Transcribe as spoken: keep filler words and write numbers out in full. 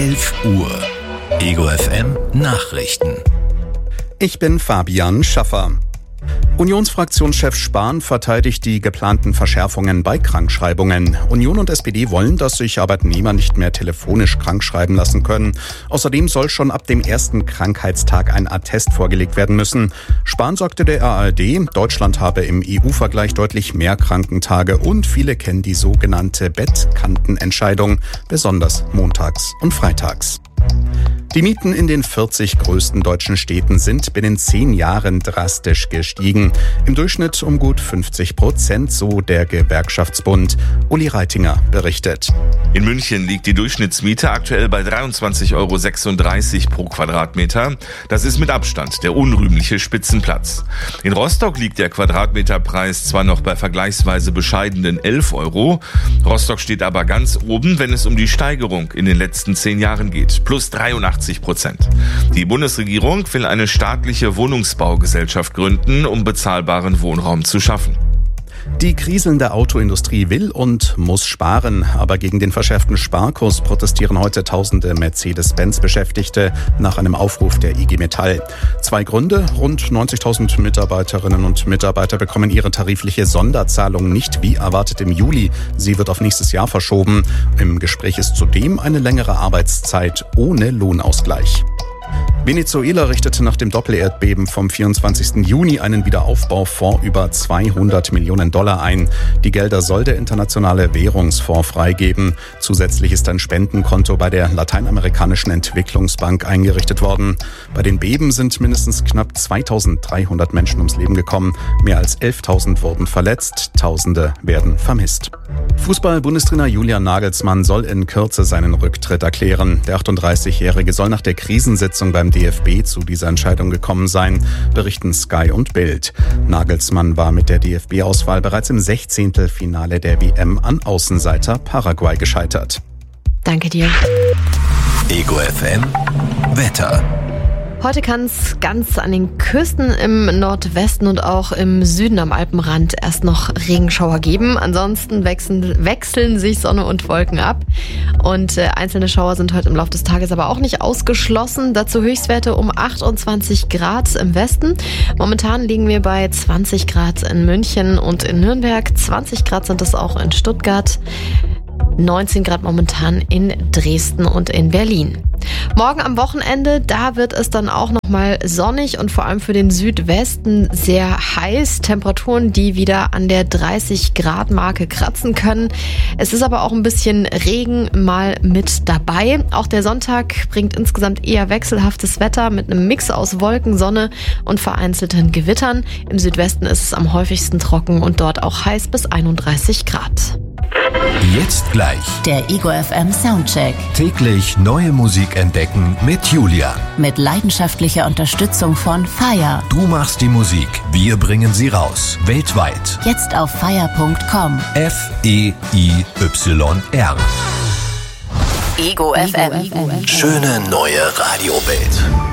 elf Uhr. Ego F M Nachrichten. Ich bin Fabian Schaffer. Unionsfraktionschef Spahn verteidigt die geplanten Verschärfungen bei Krankschreibungen. Union und S P D wollen, dass sich Arbeitnehmer nicht mehr telefonisch krankschreiben lassen können. Außerdem soll schon ab dem ersten Krankheitstag ein Attest vorgelegt werden müssen. Spahn sagte der A R D, Deutschland habe im E U-Vergleich deutlich mehr Krankentage und viele kennen die sogenannte Bettkantenentscheidung, besonders montags und freitags. Die Mieten in den vierzig größten deutschen Städten sind binnen zehn Jahren drastisch gestiegen. Im Durchschnitt um gut fünfzig Prozent, so der Gewerkschaftsbund. Uli Reitinger berichtet. In München liegt die Durchschnittsmiete aktuell bei dreiundzwanzig Euro sechsunddreißig pro Quadratmeter. Das ist mit Abstand der unrühmliche Spitzenplatz. In Rostock liegt der Quadratmeterpreis zwar noch bei vergleichsweise bescheidenen elf Euro. Rostock steht aber ganz oben, wenn es um die Steigerung in den letzten zehn Jahren geht. Plus dreiundachtzig Prozent. Die Bundesregierung will eine staatliche Wohnungsbaugesellschaft gründen, um bezahlbaren Wohnraum zu schaffen. Die kriselnde Autoindustrie will und muss sparen, aber gegen den verschärften Sparkurs protestieren heute tausende Mercedes-Benz-Beschäftigte nach einem Aufruf der I G Metall. Zwei Gründe: Rund neunzigtausend Mitarbeiterinnen und Mitarbeiter bekommen ihre tarifliche Sonderzahlung nicht wie erwartet im Juli. Sie wird auf nächstes Jahr verschoben. Im Gespräch ist zudem eine längere Arbeitszeit ohne Lohnausgleich. Venezuela richtete nach dem Doppelerdbeben vom vierundzwanzigsten Juni einen Wiederaufbaufonds über zweihundert Millionen Dollar ein. Die Gelder soll der Internationale Währungsfonds freigeben. Zusätzlich ist ein Spendenkonto bei der Lateinamerikanischen Entwicklungsbank eingerichtet worden. Bei den Beben sind mindestens knapp zweitausenddreihundert Menschen ums Leben gekommen. Mehr als elftausend wurden verletzt. Tausende werden vermisst. Fußball-Bundestrainer Julian Nagelsmann soll in Kürze seinen Rücktritt erklären. Der achtunddreißigjährige soll nach der Krisensitzung beim D F B zu dieser Entscheidung gekommen sein, berichten Sky und Bild. Nagelsmann war mit der D F B-Auswahl bereits im Sechzehntelfinale der W M an Außenseiter Paraguay gescheitert. Danke dir. Ego F M Wetter. Heute kann es ganz an den Küsten im Nordwesten und auch im Süden am Alpenrand erst noch Regenschauer geben. Ansonsten wechseln, wechseln sich Sonne und Wolken ab. Und äh, einzelne Schauer sind heute im Laufe des Tages aber auch nicht ausgeschlossen. Dazu Höchstwerte um achtundzwanzig Grad im Westen. Momentan liegen wir bei zwanzig Grad in München und in Nürnberg. zwanzig Grad sind es auch in Stuttgart. neunzehn Grad momentan in Dresden und in Berlin. Morgen am Wochenende, da wird es dann auch nochmal sonnig und vor allem für den Südwesten sehr heiß. Temperaturen, die wieder an der dreißig Grad Marke kratzen können. Es ist aber auch ein bisschen Regen mal mit dabei. Auch der Sonntag bringt insgesamt eher wechselhaftes Wetter mit einem Mix aus Wolken, Sonne und vereinzelten Gewittern. Im Südwesten ist es am häufigsten trocken und dort auch heiß bis einunddreißig Grad. Jetzt gleich Der Ego F M Soundcheck. täglich neue Musik entdecken mit Julia. Mit leidenschaftlicher Unterstützung von Fire. Du machst die Musik, wir bringen sie raus. Weltweit. Jetzt auf fire punkt com. F E I Y R. Ego F M. Schöne neue Radiowelt.